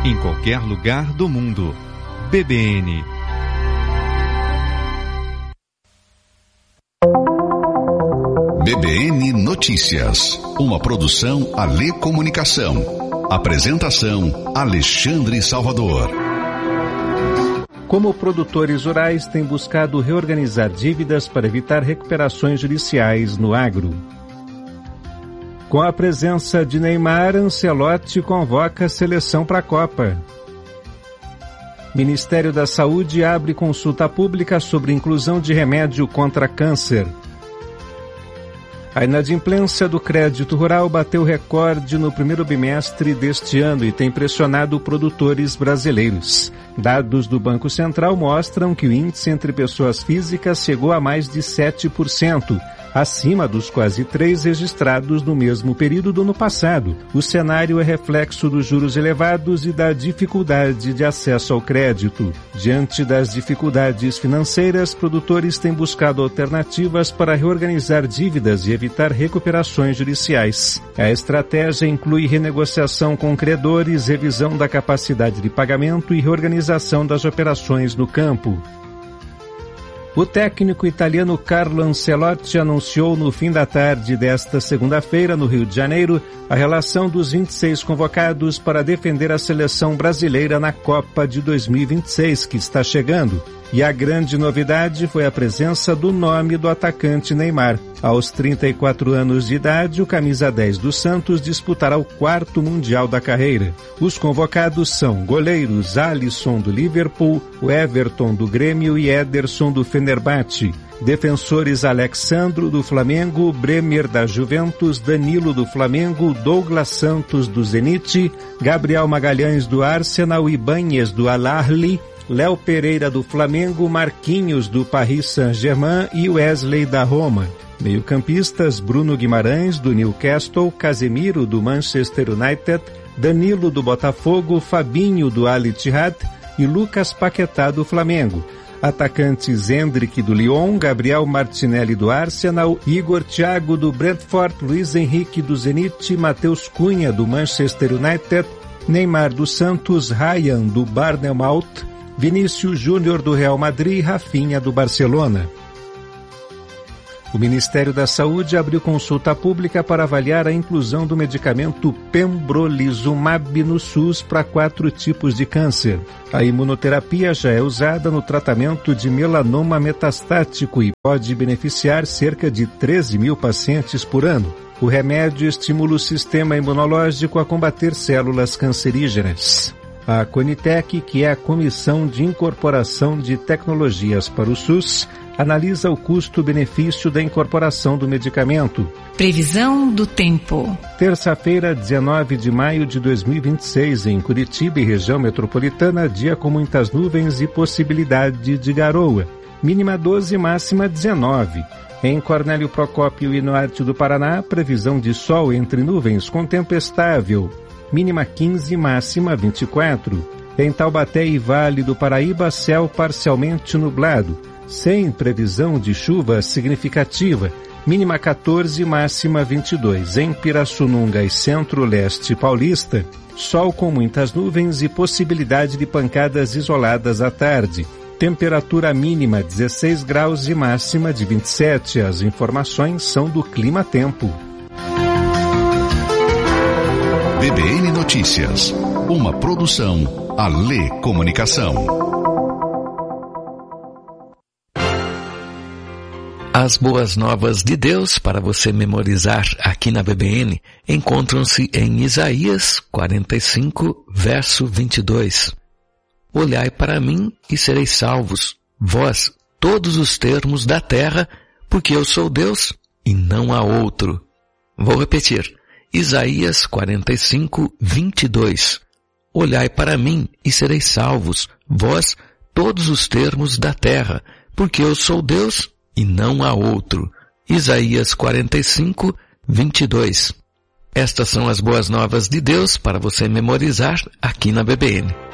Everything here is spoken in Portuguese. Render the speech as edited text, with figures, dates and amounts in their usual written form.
em qualquer lugar do mundo. BBN. BBN Notícias, uma produção Alê Comunicação. Apresentação Alexandre Salvador. Como produtores rurais têm buscado reorganizar dívidas para evitar recuperações judiciais no agro. Com a presença de Neymar, Ancelotti convoca a seleção para a Copa. Ministério da Saúde abre consulta pública sobre inclusão de remédio contra câncer. A inadimplência do crédito rural bateu recorde no primeiro bimestre deste ano e tem pressionado produtores brasileiros. Dados do Banco Central mostram que o índice entre pessoas físicas chegou a mais de 7%, acima dos quase 3% registrados no mesmo período do ano passado. O cenário é reflexo dos juros elevados e da dificuldade de acesso ao crédito. Diante das dificuldades financeiras, produtores têm buscado alternativas para reorganizar dívidas e evitar recuperações judiciais. A estratégia inclui renegociação com credores, revisão da capacidade de pagamento e reorganização das operações no campo. O técnico italiano Carlo Ancelotti anunciou no fim da tarde desta segunda-feira, no Rio de Janeiro, a relação dos 26 convocados para defender a seleção brasileira na Copa de 2026, que está chegando. E a grande novidade foi a presença do nome do atacante Neymar. Aos 34 anos de idade, o camisa 10 do Santos disputará o 4º Mundial da carreira. Os convocados são goleiros Alisson do Liverpool, o Everton do Grêmio e Ederson do Fenerbahçe. Defensores Alexandro do Flamengo, Bremer da Juventus, Danilo do Flamengo, Douglas Santos do Zenit, Gabriel Magalhães do Arsenal, Ibáñez do Al-Ahly, Léo Pereira do Flamengo, Marquinhos do Paris Saint-Germain e Wesley da Roma. Meio-campistas Bruno Guimarães do Newcastle, Casemiro do Manchester United, Danilo do Botafogo, Fabinho do Al-Ittihad e Lucas Paquetá do Flamengo. Atacantes Endrick do Lyon, Gabriel Martinelli do Arsenal, Igor Thiago do Brentford, Luiz Henrique do Zenit, Matheus Cunha do Manchester United, Neymar do Santos, Ryan do Bournemouth, Vinícius Júnior do Real Madrid e Rafinha do Barcelona. O Ministério da Saúde abriu consulta pública para avaliar a inclusão do medicamento Pembrolizumab no SUS para 4 tipos de câncer. A imunoterapia já é usada no tratamento de melanoma metastático e pode beneficiar cerca de 13 mil pacientes por ano. O remédio estimula o sistema imunológico a combater células cancerígenas. A Conitec, que é a Comissão de Incorporação de Tecnologias para o SUS, analisa o custo-benefício da incorporação do medicamento. Previsão do tempo. Terça-feira, 19 de maio de 2026, em Curitiba e região metropolitana, dia com muitas nuvens e possibilidade de garoa. Mínima 12, máxima 19. Em Cornélio Procópio e norte do Paraná, previsão de sol entre nuvens com tempo estável. Mínima 15, máxima 24. Em Taubaté e Vale do Paraíba, céu parcialmente nublado, sem previsão de chuva significativa. Mínima 14, máxima 22. Em Pirassununga e Centro-Leste Paulista, sol com muitas nuvens e possibilidade de pancadas isoladas à tarde. Temperatura mínima 16 graus e máxima de 27. As informações são do Clima Tempo. BBN Notícias, uma produção Alê Comunicação. As boas novas de Deus para você memorizar aqui na BBN encontram-se em Isaías 45, verso 22. Olhai para mim e sereis salvos, vós, todos os termos da terra, porque eu sou Deus e não há outro. Vou repetir. Isaías 45, 22. Olhai para mim e sereis salvos, vós, todos os termos da terra, porque eu sou Deus e não há outro. Isaías 45, 22. Estas são as boas novas de Deus para você memorizar aqui na BBN.